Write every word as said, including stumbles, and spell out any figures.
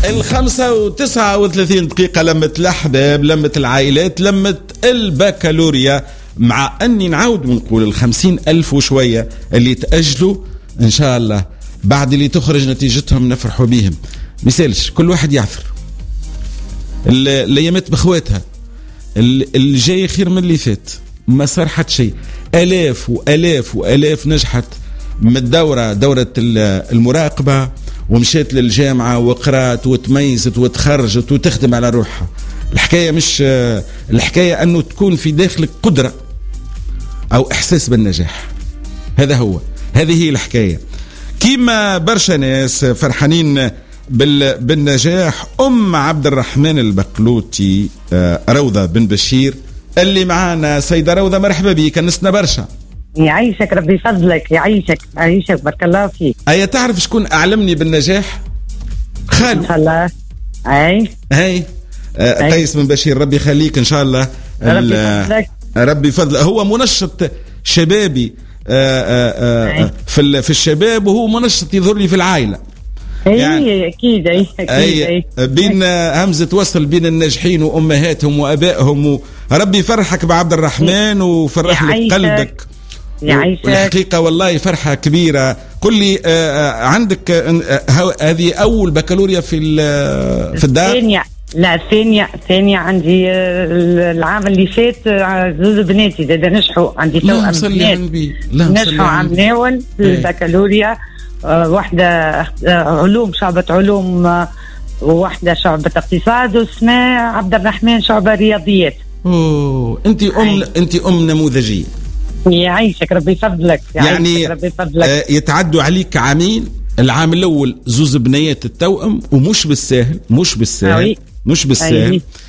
الخمسة وتسعة وثلاثين دقيقة لمت الأحباب، لمت العائلات، لمت البكالوريا. مع أني نعاود ونقول الخمسين ألف وشوية اللي تأجلوا إن شاء الله بعد اللي تخرج نتيجتهم نفرحوا بيهم. مثالش كل واحد يعثر، الأيامات بخواتها، اللي جاي خير من اللي فات. ما صار حد شيء، آلاف وآلاف وآلاف نجحت من الدورة، دورة المراقبة، ومشيت للجامعة وقرأت وتميزت وتخرجت وتخدم على روحها. الحكاية مش الحكاية أنه تكون في داخلك قدرة أو إحساس بالنجاح، هذا هو، هذه هي الحكاية. كيما برشا ناس فرحانين بالنجاح أم عبد الرحمن البقلوطي روضة بن بشير اللي معانا. سيدة روضة مرحبا بك، نسنا برشا. يعيشك ربي فضلك، يعيشك يعيشك بارك الله فيك. أي تعرف شكون أعلمني بالنجاح؟ خالو إن شاء الله. أي هاي آه قيس بن بشير، ربي يخليك إن شاء الله. ربي فضلك. ربي فضلك. هو منشط شبابي آه آه آه في في الشباب، وهو منشط يظهر لي في العائلة. يعني اكيد اي اكيد أي بين همزه وصل بين الناجحين وامهاتهم وابائهم. ربي يفرحك بعبد الرحمن وفرح لك قلبك. يعيشك. الحقيقه والله فرحه كبيره. قل لي آه عندك آه هذه اول بكالوريا في في الدار؟ الثانيه. لا الثانيه الثانيه عندي العام اللي فات زوز بناتي زاد نجحوا، عندي توأم بنات نجحوا عام ناول في البكالوريا. واحدة علوم شعبة علوم، وواحدة شعبة اقتصاد، واسمها عبد الرحمن شعبة رياضيات. اوه انت ام انت ام نموذجية. يعيشك ربي فضلك. يعني ربي فضلك. آه يتعدوا عليك عامين، العام الاول زوز بنيات التوأم، ومش بالساهل مش بالساهل مش بالساهل.